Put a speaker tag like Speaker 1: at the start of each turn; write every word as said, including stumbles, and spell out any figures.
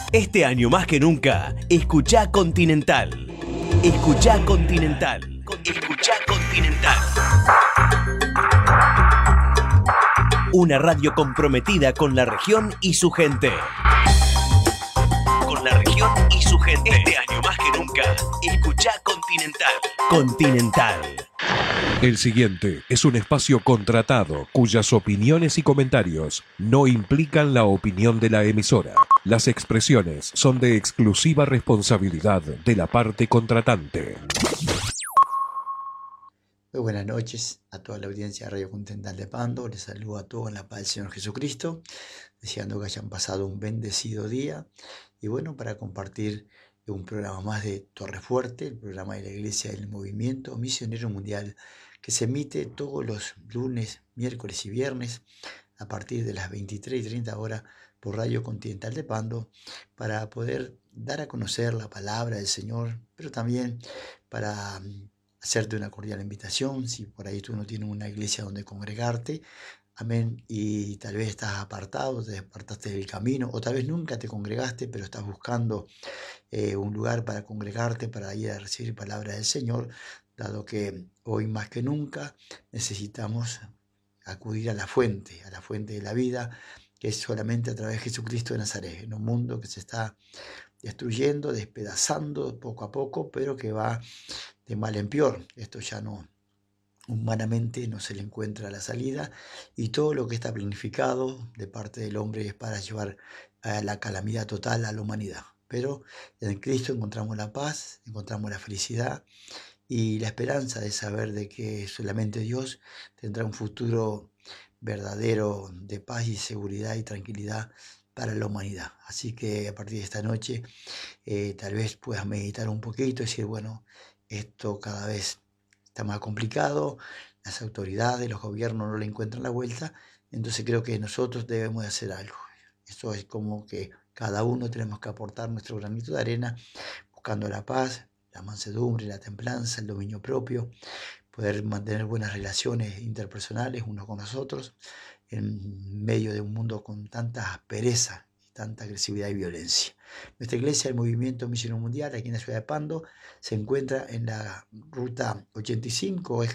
Speaker 1: Este año más que nunca, escuchá Continental. Escuchá Continental. Escuchá Continental. Una radio comprometida con la región y su gente. Con la región y su gente. Este año más que nunca, escuchá Continental. Continental.
Speaker 2: El siguiente es un espacio contratado cuyas opiniones y comentarios no implican la opinión de la emisora. Las expresiones son de exclusiva responsabilidad de la parte contratante.
Speaker 3: Muy buenas noches a toda la audiencia de Radio Continental de Pando. Les saludo a todos en la paz del Señor Jesucristo, deseando que hayan pasado un bendecido día. Y bueno, para compartir un programa más de Torre Fuerte, el programa de la Iglesia del Movimiento Misionero Mundial, que se emite todos los lunes, miércoles y viernes a partir de las veintitrés y treinta horas por Radio Continental de Pando, para poder dar a conocer la palabra del Señor, pero también para hacerte una cordial invitación, si por ahí tú no tienes una iglesia donde congregarte, amén, y tal vez estás apartado, te apartaste del camino, o tal vez nunca te congregaste, pero estás buscando eh, un lugar para congregarte, para ir a recibir palabra del Señor, dado que hoy más que nunca necesitamos acudir a la fuente, a la fuente de la vida, que es solamente a través de Jesucristo de Nazaret, en un mundo que se está destruyendo, despedazando poco a poco, pero que va de mal en peor. Esto ya no, humanamente no se le encuentra la salida, y todo lo que está planificado de parte del hombre es para llevar a la calamidad total a la humanidad. Pero en Cristo encontramos la paz, encontramos la felicidad y la esperanza de saber de que solamente Dios tendrá un futuro verdadero de paz y seguridad y tranquilidad para la humanidad. Así que a partir de esta noche eh, tal vez puedas meditar un poquito y decir, bueno, esto cada vez está más complicado, las autoridades, los gobiernos no le encuentran la vuelta, entonces creo que nosotros debemos de hacer algo. Eso es como que cada uno tenemos que aportar nuestro granito de arena, buscando la paz, la mansedumbre, la templanza, el dominio propio, poder mantener buenas relaciones interpersonales unos con los otros, en medio de un mundo con tanta aspereza y tanta agresividad y violencia. Nuestra iglesia, el Movimiento Misionero Mundial, aquí en la ciudad de Pando, se encuentra en la ruta ochenta y cinco,